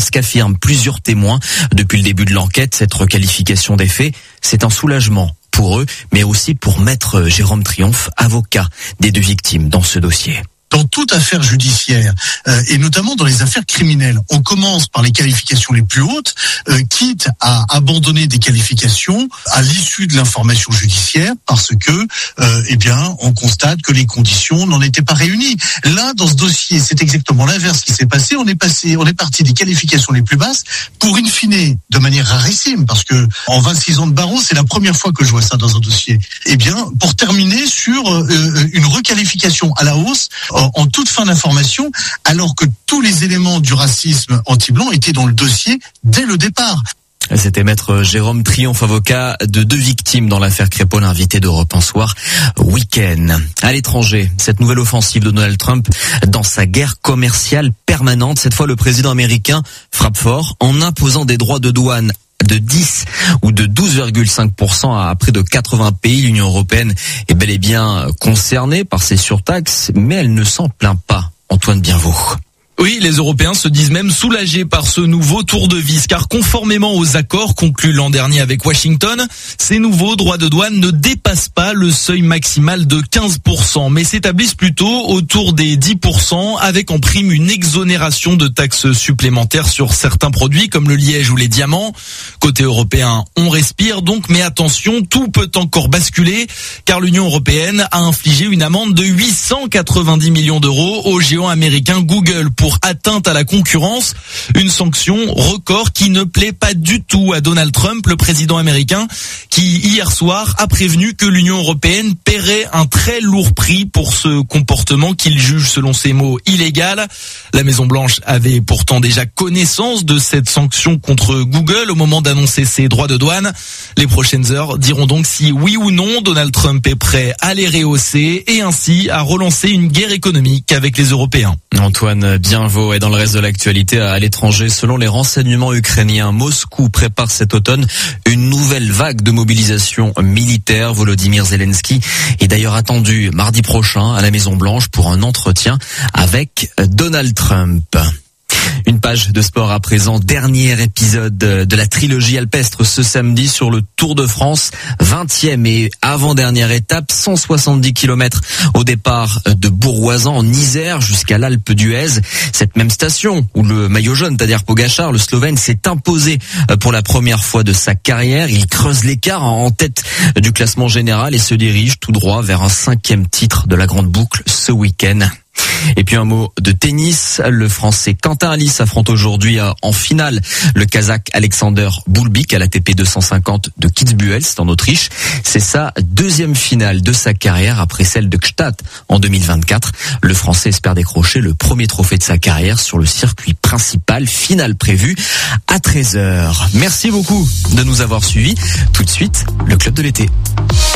parce qu'affirment plusieurs témoins. Depuis le début de l'enquête, cette requalification des faits, c'est un soulagement pour eux, mais aussi pour maître Jérôme Triomphe, avocat des deux victimes dans ce dossier. Dans toute affaire judiciaire, et notamment dans les affaires criminelles, on commence par les qualifications les plus hautes, quitte à abandonner des qualifications à l'issue de l'information judiciaire, parce que, on constate que les conditions n'en étaient pas réunies. Là, dans ce dossier, c'est exactement l'inverse qui s'est passé. On est parti des qualifications les plus basses pour, in fine, de manière rarissime, parce que en 26 ans de barreau, c'est la première fois que je vois ça dans un dossier. Pour terminer sur une requalification à la hausse en toute fin d'information, alors que tous les éléments du racisme anti-blanc étaient dans le dossier dès le départ. C'était maître Jérôme Triomphe, avocat de deux victimes dans l'affaire Crépol, invité d'Europe 1 Soir Week-end. À l'étranger, cette nouvelle offensive de Donald Trump dans sa guerre commerciale permanente. Cette fois, le président américain frappe fort en imposant des droits de douane de 10 ou de 12,5% à près de 80 pays. L'Union européenne est bel et bien concernée par ces surtaxes, mais elle ne s'en plaint pas. Antoine Bienvaux. Oui, les Européens se disent même soulagés par ce nouveau tour de vis, car conformément aux accords conclus l'an dernier avec Washington, ces nouveaux droits de douane ne dépassent pas le seuil maximal de 15%, mais s'établissent plutôt autour des 10%, avec en prime une exonération de taxes supplémentaires sur certains produits comme le liège ou les diamants. Côté européen, on respire donc, mais attention, tout peut encore basculer, car l'Union européenne a infligé une amende de 890 millions d'euros au géant américain Google pour atteinte à la concurrence, une sanction record qui ne plaît pas du tout à Donald Trump, le président américain, qui hier soir a prévenu que l'Union européenne paierait un très lourd prix pour ce comportement qu'il juge, selon ses mots, illégal. La Maison-Blanche avait pourtant déjà connaissance de cette sanction contre Google au moment d'annoncer ses droits de douane. Les prochaines heures diront donc si oui ou non Donald Trump est prêt à les rehausser et ainsi à relancer une guerre économique avec les Européens. Antoine Bienvaux. Et dans le reste de l'actualité à l'étranger, selon les renseignements ukrainiens, Moscou prépare cet automne une nouvelle vague de mobilisation militaire. Volodymyr Zelensky est d'ailleurs attendu mardi prochain à la Maison-Blanche pour un entretien avec Donald Trump. Une page de sport à présent, dernier épisode de la trilogie alpestre ce samedi sur le Tour de France, 20e et avant-dernière étape, 170 km au départ de Bourgoisan en Isère jusqu'à l'Alpe d'Huez. Cette même station où le maillot jaune Tadej Pogačar, le Slovène, s'est imposé pour la première fois de sa carrière. Il creuse l'écart en tête du classement général et se dirige tout droit vers un 5e titre de la Grande Boucle ce week-end. Et puis un mot de tennis, le Français Quentin Halys affronte aujourd'hui en finale le Kazakh Alexander Boulbik à l'ATP 250 de Kitzbühel, c'est en Autriche. C'est sa deuxième finale de sa carrière après celle de Gstaad en 2024. Le Français espère décrocher le premier trophée de sa carrière sur le circuit principal, finale prévue à 13h. Merci beaucoup de nous avoir suivis. Tout de suite, le club de l'été.